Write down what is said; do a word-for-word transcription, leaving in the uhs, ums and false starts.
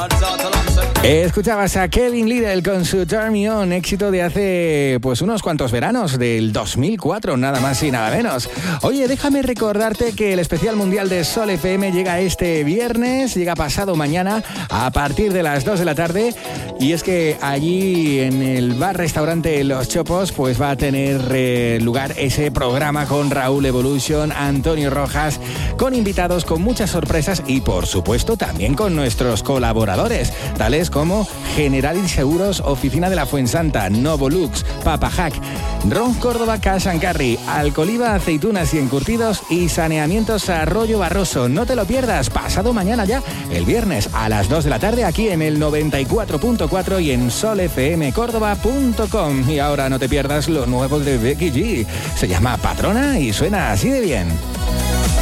Escuchabas a Kevin Liddell con su Turn Me On, éxito de hace pues unos cuantos veranos, del dos mil cuatro, nada más y nada menos. Oye, déjame recordarte que el especial mundial de Sol F M llega este viernes, llega pasado mañana a partir de las dos de la tarde, y es que allí en el bar-restaurante Los Chopos pues va a tener eh, lugar ese programa con Raúl Evolution, Antonio Rojas, con invitados, con muchas sorpresas y por supuesto también con nuestros colaboradores, tales como General Seguros, Oficina de la Fuensanta, Novolux, Papahack, Ron Córdoba Cash and Carry, Alcoliva, Aceitunas y Encurtidos y Saneamientos Arroyo Barroso. No te lo pierdas, pasado mañana ya, el viernes a las dos de la tarde, aquí en el noventa y cuatro punto cuatro y en sol f m córdoba punto com. Y ahora no te pierdas lo nuevo de Becky G. Se llama Patrona y suena así de bien.